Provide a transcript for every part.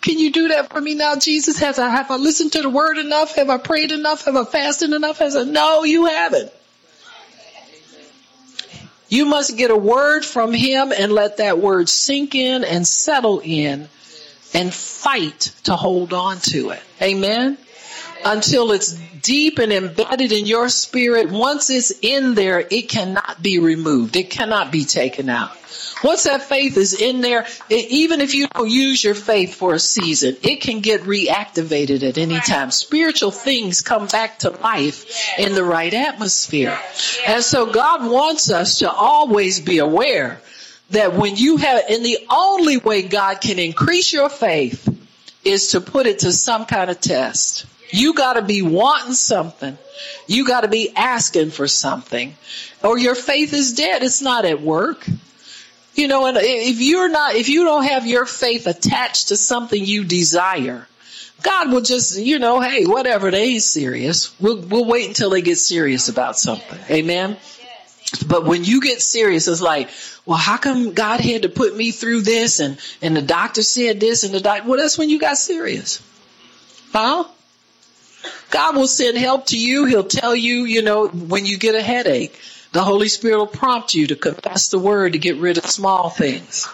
Can you do that for me now, Jesus? Have I listened to the word enough? Have I prayed enough? Have I fasted enough? No, you haven't. You must get a word from him and let that word sink in and settle in and fight to hold on to it. Amen? Until it's deep and embedded in your spirit. Once it's in there, it cannot be removed. It cannot be taken out. Once that faith is in there, even if you don't use your faith for a season, it can get reactivated at any time. Spiritual things come back to life in the right atmosphere. And so God wants us to always be aware that when you have, and the only way God can increase your faith is to put it to some kind of test. You got to be wanting something. You got to be asking for something, or your faith is dead. It's not at work. You know, and if you don't have your faith attached to something you desire, God will just, hey, whatever, they ain't serious. We'll wait until they get serious about something. Amen. But when you get serious, it's like, well, how come God had to put me through this? And the doctor said this and well, that's when you got serious. Huh? God will send help to you. He'll tell you, when you get a headache, the Holy Spirit will prompt you to confess the word to get rid of small things.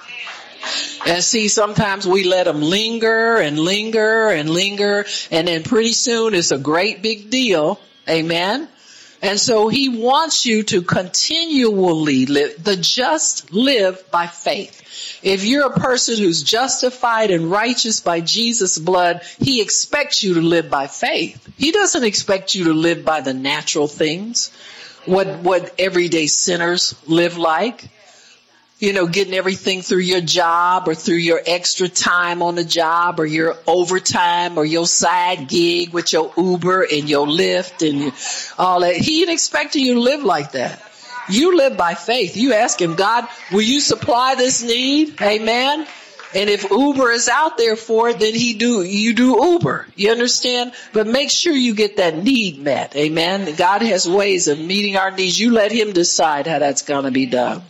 And see, sometimes we let them linger and linger and linger, and then pretty soon it's a great big deal. Amen. And so he wants you to continually live. The just live by faith. If you're a person who's justified and righteous by Jesus' blood, he expects you to live by faith. He doesn't expect you to live by the natural things, what everyday sinners live like. Getting everything through your job or through your extra time on the job or your overtime or your side gig with your Uber and your Lyft and all that. He ain't expecting you to live like that. You live by faith. You ask him, God, will you supply this need? Amen. And if Uber is out there for it, then you do Uber. You understand? But make sure you get that need met. Amen. God has ways of meeting our needs. You let him decide how that's going to be done.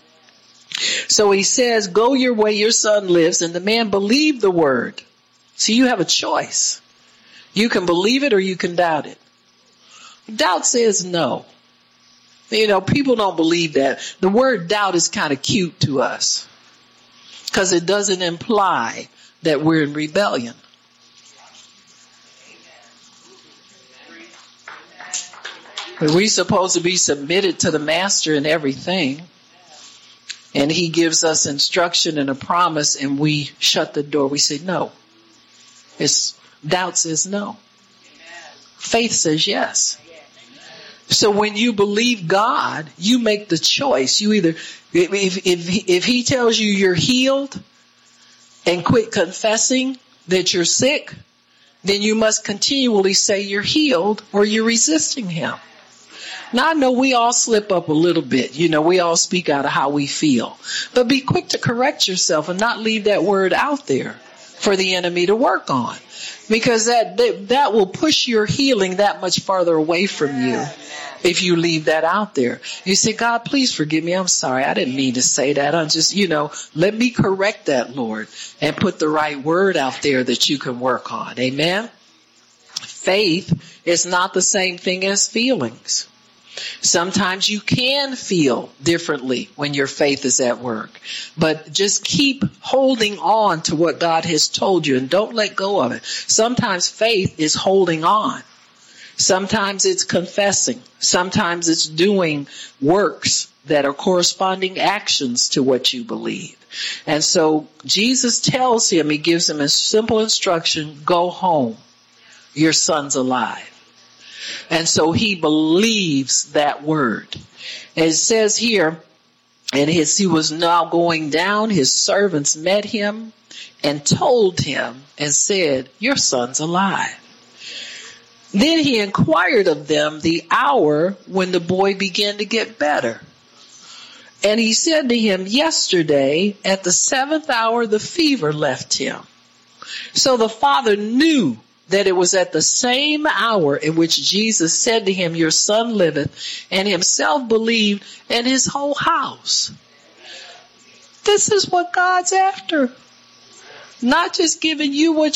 So he says, go your way, your son lives. And the man believed the word. So you have a choice. You can believe it or you can doubt it. Doubt says no. People don't believe that. The word doubt is kind of cute to us because it doesn't imply that we're in rebellion. But we're supposed to be submitted to the master in everything. And he gives us instruction and a promise, and we shut the door. We say no. Doubt says no. Faith says yes. So when you believe God, you make the choice. You either, if he tells you you're healed and quit confessing that you're sick, then you must continually say you're healed or you're resisting him. Now, I know we all slip up a little bit. We all speak out of how we feel. But be quick to correct yourself and not leave that word out there for the enemy to work on. Because that will push your healing that much farther away from you if you leave that out there. You say, God, please forgive me. I'm sorry. I didn't mean to say that. I'm just, let me correct that, Lord, and put the right word out there that you can work on. Amen. Faith is not the same thing as feelings. Sometimes you can feel differently when your faith is at work, but just keep holding on to what God has told you and don't let go of it. Sometimes faith is holding on. Sometimes it's confessing. Sometimes it's doing works that are corresponding actions to what you believe. And so Jesus tells him, he gives him a simple instruction, go home. Your son's alive. And so he believes that word. And it says here, and he was now going down, his servants met him and told him and said, your son's alive. Then he inquired of them the hour when the boy began to get better. And he said to him, yesterday at the 7th hour the fever left him. So the father knew that it was at the same hour in which Jesus said to him, your son liveth, and himself believed, and his whole house. This is what God's after. Not just giving you what